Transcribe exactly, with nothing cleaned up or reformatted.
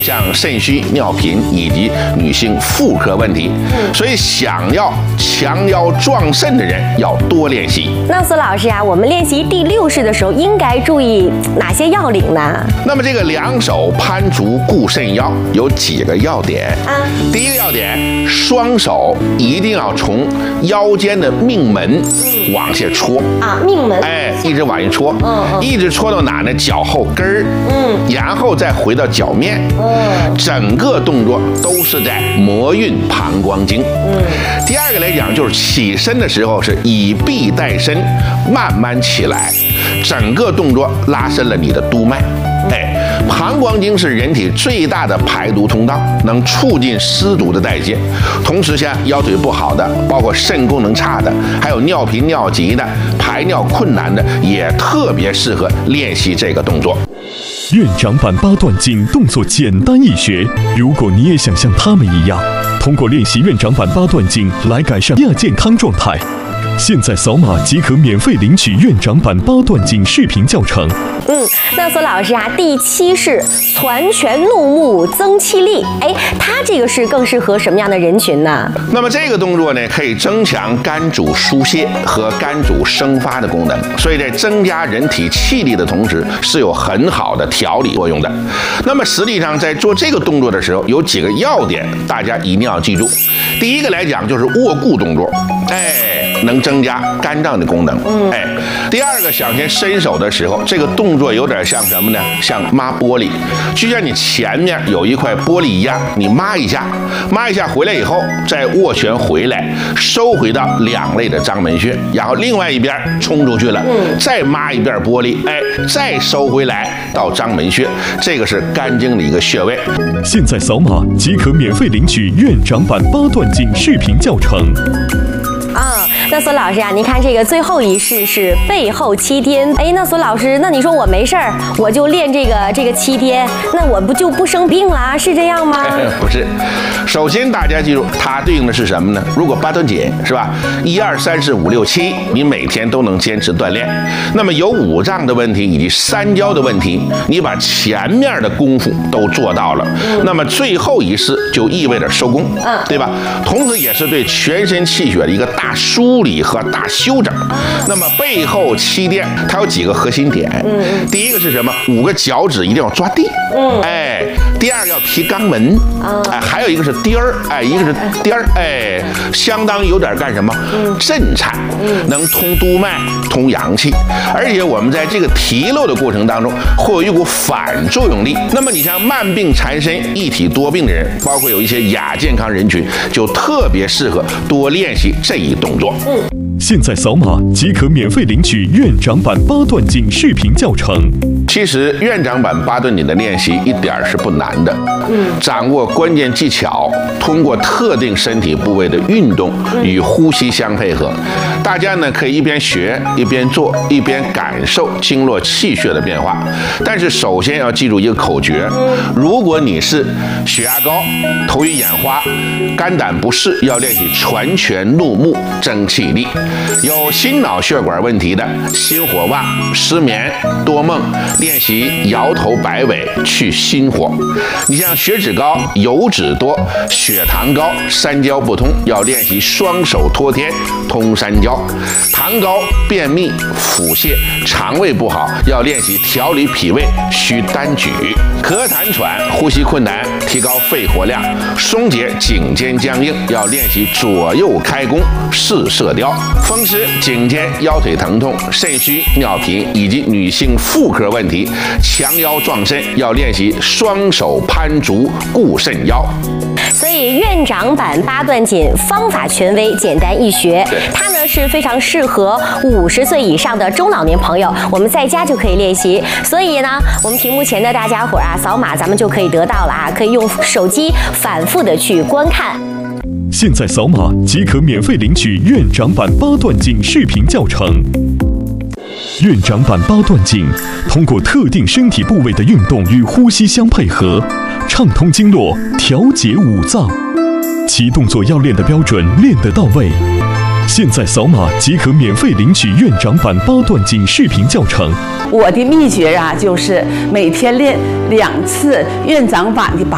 像肾虚、尿频以及女性妇科问题，所以想要强腰壮肾的人要多练习。 那苏老师啊，我们练习第六式的时候应该注意哪些要领呢？ 那么这个两手攀足固肾腰有几个要点啊？第一个要点，双手一定要从腰间的命门往下戳啊，命门， 哎，一直往下戳， 嗯嗯， 一直戳到哪呢？脚后跟儿，嗯，然后再回到脚面。整个动作都是在摩运膀胱经。嗯，第二个来讲，就是起身的时候是以臂带身，慢慢起来，整个动作拉伸了你的督脉。哎，膀胱经是人体最大的排毒通道，能促进湿毒的代谢。同时，像腰腿不好的，包括肾功能差的，还有尿频尿急的、排尿困难的，也特别适合练习这个动作。 院长版八段锦动作简单易学，如果你也想像他们一样，通过练习院长版八段锦来改善亚健康状态，现在扫码即可免费领取院长版八段锦视频教程。 嗯，那苏老师啊，第七式攒拳怒目增气力，哎，它这个是更适合什么样的人群呢？ 那么这个动作呢，可以增强肝主疏泄和肝主生发的功能，所以在增加人体气力的同时，是有很好的调理作用的。那么实际上在做这个动作的时候，有几个要点，大家一定要记住。第一个来讲就是握固动作，哎，能增加肝脏的功能。嗯，哎，第二个想先伸手的时候，这个动作有点像什么呢？像抹玻璃，就像你前面有一块玻璃一样，你抹一下，抹一下回来以后，再握拳回来，收回到两肋的章门穴，然后另外一边冲出去了，嗯，再抹一遍玻璃，哎，再收回来到章门穴，这个是肝经的一个穴位。 现在扫码即可免费领取院长版八段锦视频教程。 啊，那苏老师啊，您看这个最后一式是背后七颠，哎，那苏老师，那你说我没事儿，我就练这个这个七颠，那我不就不生病了，是这样吗？ 哎，不是，首先大家记住，它对应的是什么呢？如果八段锦是吧，一二三四五六七，你每天都能坚持锻炼，那么有五脏的问题以及三焦的问题，你把前面的功夫都做到了，嗯，那么最后一式就意味着收工，嗯，对吧？同时也是对全身气血的一个大梳理和大修整。那么背后七颠它有几个核心点，嗯，第一个是什么？五个脚趾一定要抓地，嗯，哎，第二个要提肛门，哎，还有一个是颠儿，哎，一个是颠儿，哎，相当于有点干什么？震颤，能通督脉、通阳气，而且我们在这个提溜的过程当中会有一股反作用力。那么你像慢病缠身、一体多病的人，包括有一些亚健康人群，就特别适合多练习这一动作。嗯， 现在扫码即可免费领取院长版八段锦视频教程。 其实院长版八段锦的练习一点是不难的，嗯，掌握关键技巧，通过特定身体部位的运动与呼吸相配合，大家呢可以一边学一边做，一边感受经络气血的变化。但是首先要记住一个口诀，如果你是血压高、头晕眼花、肝胆不适，要练习攒拳怒目增气力；有心脑血管问题的，心火旺、失眠、多梦，练习摇头摆尾去心火。你像血脂高、油脂多、血糖高、三焦不通，要练习双手托天通三焦。糖高、便秘、腹泻、肠胃不好，要练习调理脾胃需单举。咳痰喘、呼吸困难，提高肺活量，松解颈肩僵硬，要练习左右开弓试射雕。风湿、颈肩、腰腿疼痛、肾虚、尿频以及女性妇科问题，强腰壮肾，要练习双手攀足固肾腰。 所以院长版八段锦方法权威，简单易学，它呢是非常适合五十岁以上的中老年朋友，我们在家就可以练习。所以呢，我们屏幕前的大家伙啊，扫码咱们就可以得到了啊，可以用手机反复的去观看。 现在扫码即可免费领取院长版八段锦视频教程。院长版八段锦通过特定身体部位的运动与呼吸相配合，畅通经络，调节五脏，其动作要练的标准，练得到位。现在扫码即可免费领取院长版八段锦视频教程。 我的秘诀啊，就是每天练两次院长版的八